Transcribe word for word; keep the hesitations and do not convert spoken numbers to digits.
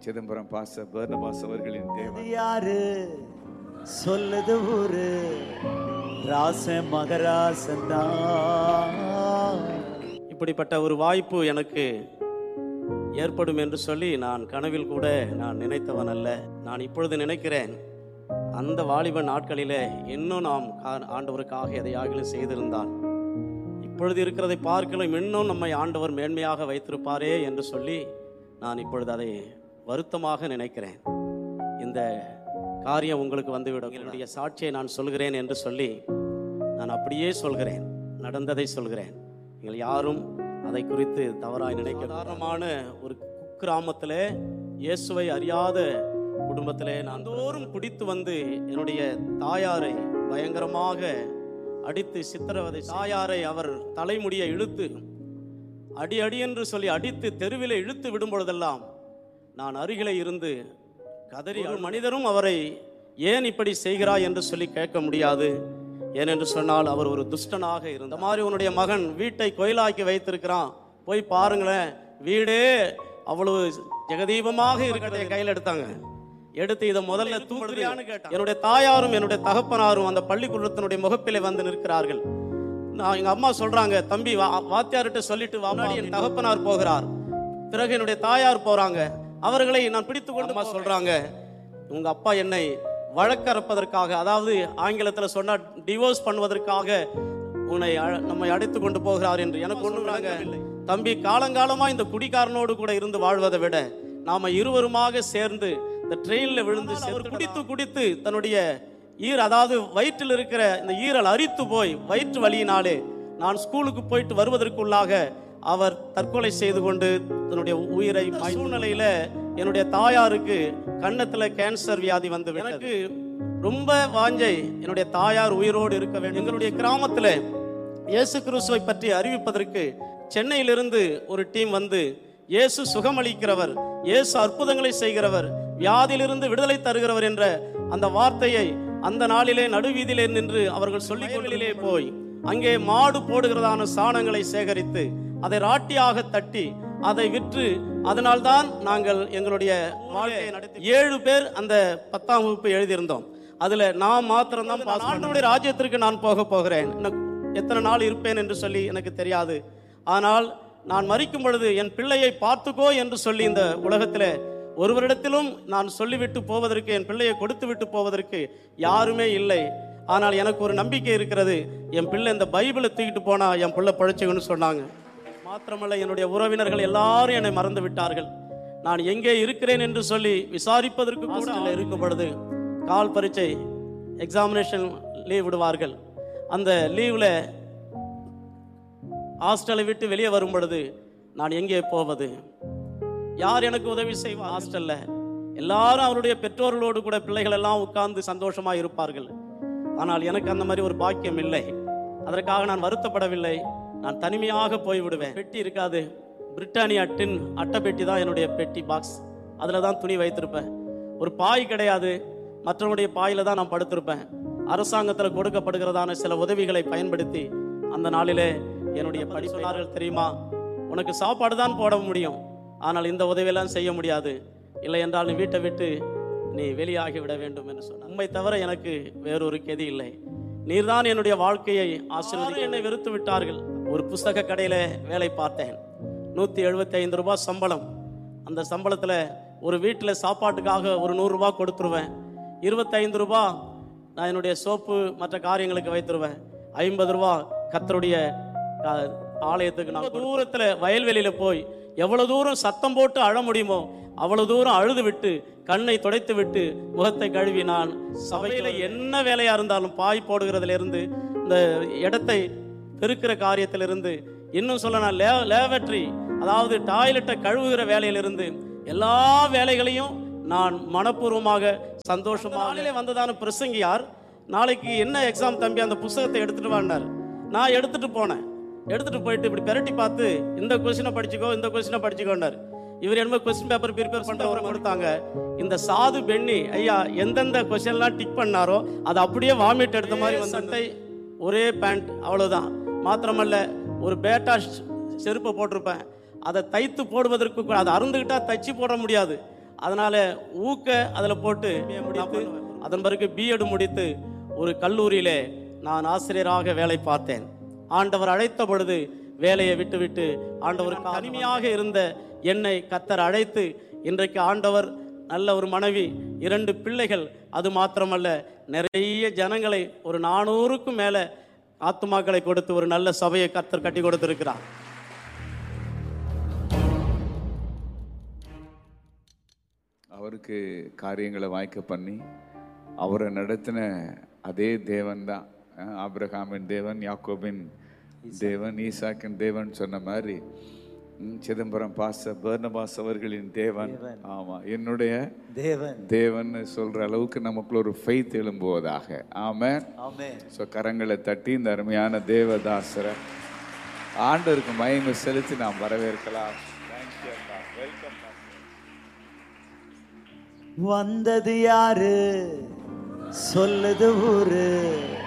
சிதம்பரம் பாச பர்னபாஸ் அவர்களின் தேவன் யாரு சொல்லுது ஊரு ராச மகராசந்தான். இப்படிப்பட்ட ஒரு வாய்ப்பு எனக்கு ஏற்படும் என்று சொல்லி நான் கனவில் கூட நான் நினைத்தவன் அல்ல. நான் இப்பொழுது நினைக்கிறேன், அந்த வாலிப நாட்களிலே இன்னும் நாம் ஆண்டவருக்காக எதையாகிலும் செய்திருந்தான் இப்பொழுது இருக்கிறதை பார்க்கலாம் இன்னும் நம்மை ஆண்டவர் மேன்மையாக வைத்திருப்பாரே என்று சொல்லி நான் இப்பொழுது அதை வருத்தமாக நினைக்கிறேன். இந்த காரியம் உங்களுக்கு வந்துவிடும், என்னுடைய சாட்சியை நான் சொல்கிறேன் என்று சொல்லி நான் அப்படியே சொல்கிறேன், நடந்ததை சொல்கிறேன். நீங்கள் யாரும் அதை குறித்து தவறாய் நினைக்க. சாதாரணமான ஒரு குக்கிராமத்தில் இயேசுவை அறியாத குடும்பத்திலே நான் தோறும் குடித்து வந்து என்னுடைய தாயாரை பயங்கரமாக அடித்து சித்திரவதை. தாயாரை அவர் தலைமுடியை இழுத்து அடி அடி என்று சொல்லி அடித்து தெருவிலே இழுத்து விடும் பொழுதெல்லாம் நான் அருகிலே இருந்து கதறி, மனிதரும் அவரை ஏன் இப்படி செய்கிறாய் என்று சொல்லி கேட்க முடியாது. ஏனென்று சொன்னால் அவர் ஒரு துஷ்டனாக இருந்த மாதிரி. உன்னுடைய மகன் வீட்டை கோயிலாக்கி வைத்திருக்கிறான், போய் பாருங்களேன், வீடே அவ்வளவு ஜெகதீபமாக இருக்கிறத கையில் எடுத்தாங்க. எடுத்து இதை முதல்ல தூக்குறியான்னு கேட்டான். என்னுடைய தாயாரும் என்னுடைய தகப்பனாரும் அந்த பள்ளிக்கூடத்தினுடைய முகப்பிலே வந்து நிற்கிறார்கள். நான் எங்க அம்மா சொல்றாங்க, தம்பி வாத்தியார்கிட்ட சொல்லிட்டு வா. என் தகப்பனார் போகிறார், பிறகு என்னுடைய தாயார் போறாங்க. அவர்களை நான் பிடித்து கொண்டு அம்மா சொல்றாங்க, உங்க அப்பா என்னை வழக்கறப்பதற்காக, அதாவது ஆங்கிலத்தில் சொன்னா டிவோர்ஸ் பண்ணுவதற்காக உன்னை நம்மை அடைத்து கொண்டு போகிறார் என்று. எனக்கு ஒண்ணுறாங்க, தம்பி காலங்காலமா இந்த குடிகாரனோடு கூட இருந்து வாழ்வதை விட நாம இருவருமாக சேர்ந்து இந்த ட்ரெயின்ல விழுந்து குடித்து குடித்து தன்னுடைய ஈர, அதாவது வயிற்றில் இருக்கிற இந்த ஈரல் அரித்து போய் வயிற்று வலியினாலே நான் ஸ்கூலுக்கு போயிட்டு வருவதற்குள்ளாக அவர் தற்கொலை செய்து கொண்டு தன்னுடைய உயிரை. சூழ்நிலையில என்னுடைய தாயாருக்கு கன்னத்துல கேன்சர் வியாதி வந்து எனக்கு ரொம்ப வாஞ்சை, என்னுடைய தாயார் உயிரோடு இருக்க வேண்டும். எங்களுடைய கிராமத்துல இயேசு கிறிஸ்துவை பற்றி அறிவிப்பதற்கு சென்னையிலிருந்து ஒரு டீம் வந்து, இயேசு சுகமளிக்கிறவர், இயேசு அற்புதங்களை செய்கிறவர், வியாதியிலிருந்து விடுதலை தருகிறவர் என்ற அந்த வார்த்தையை அந்த நாளிலே நடுவீதியிலே நின்று அவர்கள் சொல்லிக்கொள்ளிலே போய் அங்கே மாடு போடுகிறதான சாணங்களை சேகரித்து அதை ராட்டியாக தட்டி அதை விற்று, அதனால்தான் நாங்கள் எங்களுடைய வாழ்க்கையை நடத்தி. ஏழு பேர் அந்த பத்தாம் வகுப்பு எழுதியிருந்தோம். அதுல நான் மாத்திரம்தான் பாஸ். ஆண்டவருடைய ராஜ்யத்திற்கு நான் போக போகிறேன், எத்தனை நாள் இருப்பேன் என்று சொல்லி எனக்கு தெரியாது. ஆனால் நான் மரிக்கும் பொழுது என் பிள்ளையை பார்த்துக்கோ என்று சொல்லி இந்த உலகத்தில் ஒருவரிடத்திலும் நான் சொல்லிவிட்டு போவதற்கு, என் பிள்ளையை கொடுத்து விட்டு போவதற்கு யாருமே இல்லை. ஆனால் எனக்கு ஒரு நம்பிக்கை இருக்கிறது, என் பிள்ளை இந்த பைபிளை தூக்கிட்டு போனா என் பிள்ளை பழிச்சுன்னு சொன்னாங்க. மாத்திரமல்ல, என்னுடைய உறவினர்கள் எல்லாரும் என்னை மறந்து விட்டார்கள். நான் எங்கே இருக்கிறேன் என்று சொல்லி விசாரிப்பதற்கு கூட இருக்கும் பொழுது கால் பரீட்சை எக்ஸாமினேஷன் லீவ் விடுவார்கள். அந்த லீவ்ல ஹாஸ்டலை விட்டு வெளியே வரும் பொழுது நான் எங்கே போவது, யார் எனக்கு உதவி செய்வா? ஹாஸ்டல்ல எல்லாரும் அவருடைய பெற்றோர்களோடு கூட பிள்ளைகள் எல்லாம் உட்கார்ந்து சந்தோஷமா இருப்பார்கள். ஆனால் எனக்கு அந்த மாதிரி ஒரு பாக்கியம் இல்லை. அதற்காக நான் வருத்தப்படவில்லை. நான் தனிமையாக போய் விடுவேன். பெட்டி இருக்காது, பிரிட்டானியா டின் அட்டை பெட்டி தான் என்னுடைய பெட்டி பாக்ஸ். அதில் தான் துணி வைத்திருப்பேன். ஒரு பாய் கிடையாது, மற்றவனுடைய பாயில தான் நான் படுத்திருப்பேன். அரசாங்கத்தில் கொடுக்கப்படுகிறதான சில உதவிகளை பயன்படுத்தி அந்த நாளிலே என்னுடைய படி சொன்னார்கள், தெரியுமா, உனக்கு சாப்பாடு தான் போட முடியும், ஆனால் இந்த உதவியெல்லாம் செய்ய முடியாது, இல்லை என்றால் நீ வீட்டை விட்டு நீ வெளியாகி விட வேண்டும் என்று சொன்னார். உண்மை தவிர எனக்கு வேறொரு கெதி இல்லை. நீர்தான் என்னுடைய வாழ்க்கையை ஆசீர்வதிக்க. என்னை வெறுத்து விட்டார்கள். ஒரு புஸ்தக கடையில வேலை பார்த்தேன். நூத்தி எழுபத்தி ஐந்து ரூபாய் சம்பளம். அந்த சம்பளத்துல ஒரு வீட்டில் சாப்பாட்டுக்காக ஒரு நூறு ரூபாய் கொடுத்துருவேன். இருபத்தி ஐந்து ரூபாய் நான் என்னுடைய சோப்பு மற்ற காரியங்களுக்கு வைத்துருவேன். ஐம்பது ரூபாய் கர்த்தருடைய ஆலயத்துக்கு. நான் தூரத்துல வயல்வெளியில போய் எவ்வளவு தூரம் சத்தம் போட்டு அழ முடியுமோ அவ்வளவு தூரம் அழுது விட்டு கண்ணை துடைத்து விட்டு முகத்தை கழுவி நான் சபையில என்ன வேலையா இருந்தாலும், பாய் போடுகிறதுல இருந்து இந்த இடத்தை பெருக்கிற காரியத்திலிருந்து, இன்னும் சொல்ல நான் லே லேவட்ரி அதாவது டாய்லெட்டை கழுவுகிற வேலையிலிருந்து எல்லா வேலைகளையும் நான் மனப்பூர்வமாக சந்தோஷமாக வந்ததான பிரசங்கியார், நாளைக்கு என்ன எக்ஸாம் தம்பி, அந்த புத்தகத்தை எடுத்துட்டு வாண்டார். நான் எடுத்துட்டு போனேன். எடுத்துட்டு போயிட்டு இப்படி பெரட்டி பார்த்து, இந்த கொஸ்டினை படிச்சுக்கோ, இந்த கொஸ்டினை படிச்சுக்கோண்டார். இவர் என்ன கொஸ்டின் பேப்பர் ப்ரிப்பேர் பண்றவரை கொடுத்தாங்க. இந்த சாது பெண்ணி ஐயா எந்தெந்த கொஸ்டின்லாம் டிக் பண்ணாரோ அது அப்படியே வாமிட் எடுத்த மாதிரி வந்து, ஒரே பேண்ட், அவ்வளவுதான். மாத்திரமல்ல, ஒரு பேட்டா செருப்பை போட்டிருப்பேன். அதை தைத்து போடுவதற்கு, அதை அருந்துகிட்டா தைச்சு போட முடியாது. அதனால ஊக்க அதில் போட்டு முடித்து அதன் பிறகு பிஎட் முடித்து ஒரு கல்லூரியிலே நான் ஆசிரியராக வேலை பார்த்தேன். ஆண்டவர் அழைத்த பொழுது வேலையை விட்டுவிட்டு ஆண்டவருக்கு தனிமையாக இருந்த என்னை கத்தர் அழைத்து இன்றைக்கு ஆண்டவர் நல்ல ஒரு மனைவி, இரண்டு பிள்ளைகள், அது மாத்திரமல்ல நிறைய ஜனங்களை, ஒரு நானூறுக்கும் மேலே ஆத்துமாக்களை கொடுத்து ஒரு நல்ல சபையை கத்தர் கட்டி கொடுத்திருக்கிறார். அவருக்கு காரியங்களை வாய்க்க பண்ணி அவரை நடத்தின அதே தேவன் தான் ஆபிரகாமின் தேவன், யாக்கோபின் தேவன், ஈசாக்கின் தேவன் சொன்ன மாதிரி சிதம்பரம் பாச பர்னபாஸ் அவர்களின் தேவன், ஆமா என்னுடைய தேவன் தேவன் சொல்ற அளவுக்கு நமக்குள்ள ஒரு ஃபெய்த் எழும்புவதாக. ஆமென். ஆமென். ஸோ கரங்களை தட்டி இந்த அருமையான தேவதாசரை ஆண்டவருக்கு மகிமை செலுத்தி நாம் வரவேற்கலாம். வெல்கம். வந்தது யாரு சொல்லுது ஊரு,